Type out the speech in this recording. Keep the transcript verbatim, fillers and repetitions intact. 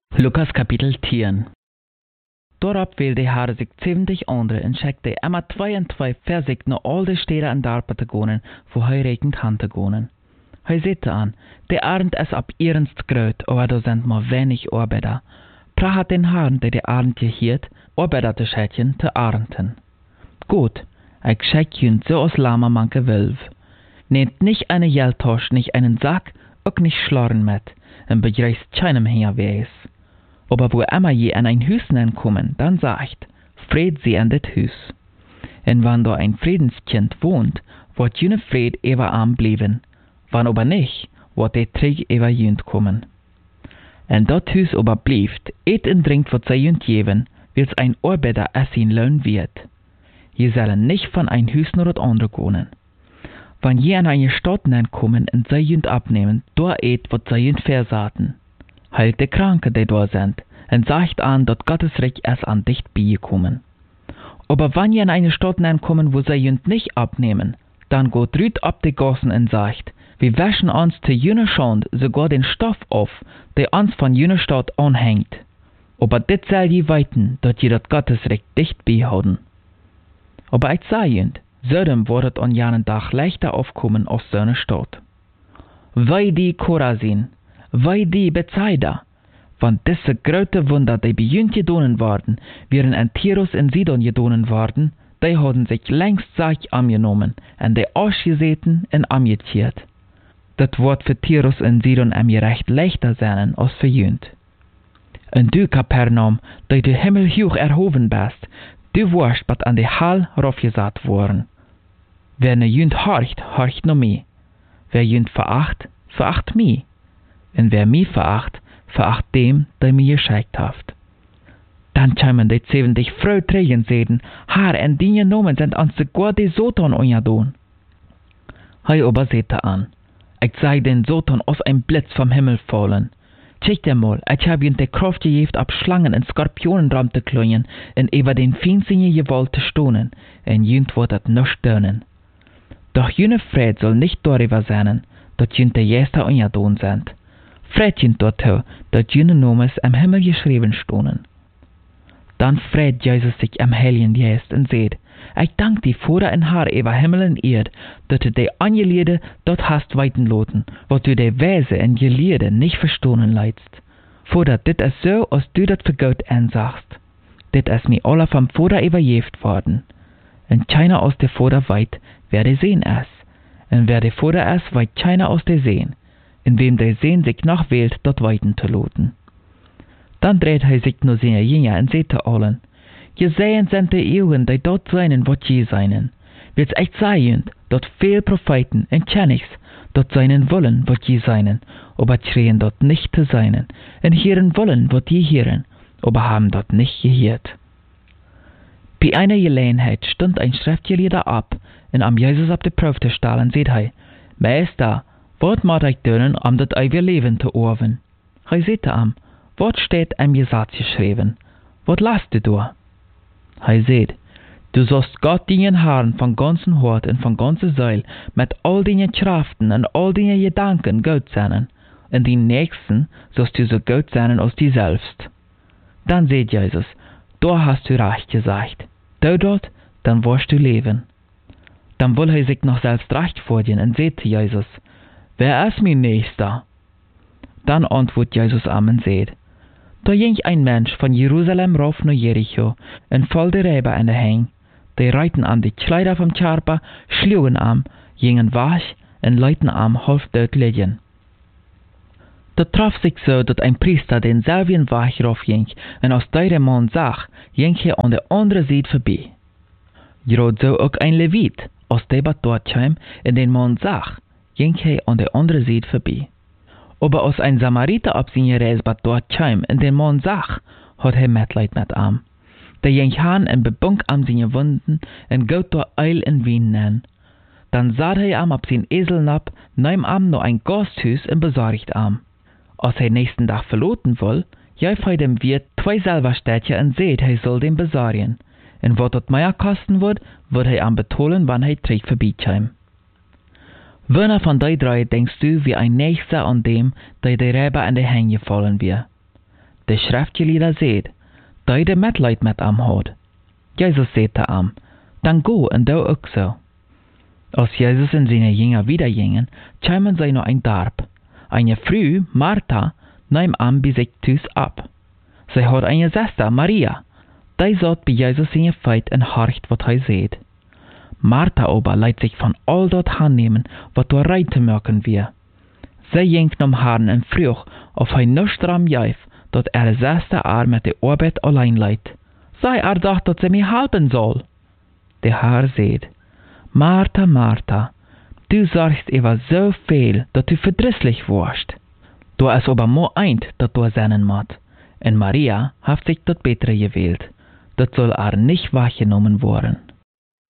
Lukas Kapitel tien. Daarop wilde Herr zich zeventig andere en schickte immer twee en twee versicht naar al de steden en dorpen te gaan, wo hij rekent han te gaan. Hij zette aan, de arend is op ernst groot, aber da sind maar wenig Arbeiter. Praat den Herrn, der de arend gehiert, Arbeiter te schicken, te arenden. Gut, ich schick jünd so aus lama manke Wölf. Nehmt nicht eine Geldtasche, nicht einen Sack, auch nicht Schlarren mit, und begreist keinem herweis. Aber wo immer je an ein Hüs kommen, dann sagt, Fried sie an det Hüs. Und wenn da ein Friedenskind wohnt, wird jene Fried ewer am blieben. Wann aber nicht, wird der Trig ewer jünd kommen. Und dat Hüs aber blieft, et und trinkt wat sie jünd geben, wils ein Arbeiter es ihn lohn wird. Je sollen nicht von ein Hüs nur das andere gehen. Wenn je an eine Stadt kommen und sie jünd abnehmen, da et wat sie jünd versaten. Heilt de Kranke, die da sind, und sagt an, dass Gottes Reich erst an dicht beigekommen. Aber wenn je in eine Stadt kommen, wo sie jünd nicht abnehmen, dann geht Rüd ab die Gassen und sagt, wir waschen uns zu jener Schand sogar den Stoff auf, der uns von jener Stadt anhängt. Aber dit soll je weiten, dass je das Gottes Reich dicht beihalten. Aber ich sage jünd, Sodom wird an jenen Tag leichter aufkommen als so eine Stadt. Wei die Chorazin, wei die Bethsaida, wenn diese große Wunder, die bei jünd gedonen worden, wären an Tyrus und Sidon gedonen worden, die haben sich längst Sache angenommen und die ausgeseten und angetiert. Das wird für Tyrus und Sidon am recht leichter sein als für jünd. Und du, Kapernaum, die du Himmel hoch erhoben bist, du wirst was an die Hall raufgesat worden. Wer ne jünd horcht, horcht no mi. Wer jünd veracht, veracht mi. Und wer mi veracht, veracht dem, der mi geschickt haft. Dann kämen die zeventig Frau trägen sehen, Herr, en die genommen sind uns sogar die Soton ungedon. Hei aber sehte an, ich sei den Soton aus ein Blitz vom Himmel fallen. Check dir mal, ich hab ihn die Kraft gegeben, ab Schlangen und Skorpionenraum zu klungen, und über den feinsinnigen Gewalt zu stonen, und jünd wird das nicht stöhnen. Doch jene Fried soll nicht darüber sein, dass jünd die Jester ungedon sind. Fried jünd dazu, dass jene Nomes am Himmel geschrieben stonen. Dann freut Jesus sich am Heiligen Geist und sagt, ich dank dir Vater und Herr über Himmel und Erd, dass du die Angeliede dort hast weiten loten, was du die Weise und Gelierde nicht verstohlen leidst. Vater, dit ist so, als du das für Gott ansagst. Dit ist mir alle vom Vater übergeben worden. Und keiner aus der Vater weit, wer der sehen ist. Und wer der Vater ist, weit keiner aus der sehen. In wem der Sehen sich noch wählt, dort weiten zu loten. Dann dreht er sich nur seine Jünger und sagt zu allen, Gesehen sind die Ewen, die dort seinen, wat je seinen. Wird's echt sein, dort viel Propheten und Kennigs, dort seinen wollen, wat je seinen, aber schreien dort nicht zu seinen, und hören wollen, wat je hören, aber haben dort nicht gehört. Bei einer Gelegenheit stund ein Schriftgelehrter ab, und am Jesus ab die Probe zu stellen, sagt er, Meister, wat mag ich tun, um das ewige Leben zu erben? Er sagte ihm, wat steht am Gesetz geschrieben? Wat lasst du da? Er sagt, du sollst Gott deinen Herrn von ganzem Hort und von ganzer Seele mit all deinen Kraften und all deinen Gedanken gut sein, und den Nächsten sollst du so gut sein als dir selbst. Dann sagt Jesus, da hast du recht gesagt. Tu dort, dann wirst du leben. Dann will er sich noch selbst recht vorgehen und sagt zu Jesus, wer ist mein Nächster? Dann antwortet Jesus am und sagt, da ging ein Mensch von Jerusalem rauf nach Jericho und voll der Räber an der Heng. Die reiten an die Kleider vom Charpa, schlugen am, gingen wach und leuten am halb dort liegen. Da traf sich so, dass ein Priester den selben Wach raufging und aus der Mann sah, ging er an der anderen Seite vorbei. Gerade so auch ein Levit, aus der dort kam und den Mann sah, ging er an der anderen Seite vorbei. Aber als ein Samariter ab seiner Reise dort kam und den Mann sah, hat er Mitleid mit ihm. Der ging hin und bebunk am seine Wunden und gaut dort Eil und Wein nennen. Dann sah er ihm ab sein Esel ab, nahm ihm noch ein Gasthus und besorgt ihm. Als er nächsten Tag verloten will, gab er dem Wirt zwei Silberstädtchen und sagt, er soll den besorgen. Und was das mehr kosten wird, wird er ihm betonen, wann er trägt vorbeikam. Wer von die drei denkst du wie ein Nächster an dem, der die Räber an die Hänge gefallen wird? de Schriftgelehrte seht, da de Mitleid mit am hat. Jesus sagte am, dann go und du auch so. Als Jesus und seine Jünger wieder gingen, kamen sie noch ein Dorf. Eine Frau, Martha, nahm am bei sich Tus ab. Sie hat eine Schwester, Maria. Die satt bei Jesus in ihr Feit und horcht, was er seht. Martha aber leidt sich von all dort annehmen, was du rein zu merken wir. Sie ging am Herrn und frug, ob er nicht dran jäuf, dat er Schwester er mit der Arbeit allein leidt. Sei er sagt, dass sie mir helfen soll. Der Herr seht, Martha, Martha, du sorgst über so viel, dass du verdrisslich wirst. Du ist aber nur eint, dat du seinen mat. Und Maria hat sich das Bessere gewählt. Das soll er nicht wahrgenommen worden.